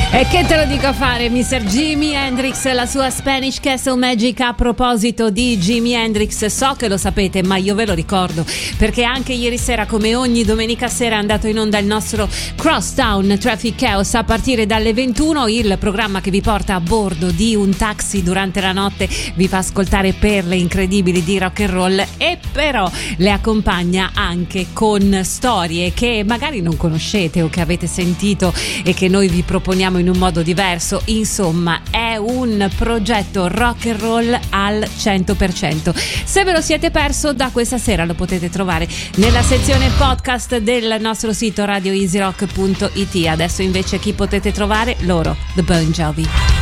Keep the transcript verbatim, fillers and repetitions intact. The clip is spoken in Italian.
E che te lo dico a fare, mister Jimi Hendrix, la sua Spanish Castle Magic. A proposito di Jimi Hendrix, so che lo sapete, ma io ve lo ricordo perché anche ieri sera, come ogni domenica sera, è andato in onda il nostro Crosstown Traffic Chaos a partire dalle ventuno, il programma che vi porta a bordo di un taxi durante la notte, vi fa ascoltare perle incredibili di rock and roll e però le accompagna anche con storie che magari non conoscete o che avete sentito e che noi vi proponiamo in un modo diverso. Insomma, è un progetto rock and roll al cento per cento. Se ve lo siete perso, da questa sera lo potete trovare nella sezione podcast del nostro sito radio easy rock punto it. Adesso invece chi potete trovare? Loro, The Bon Jovi.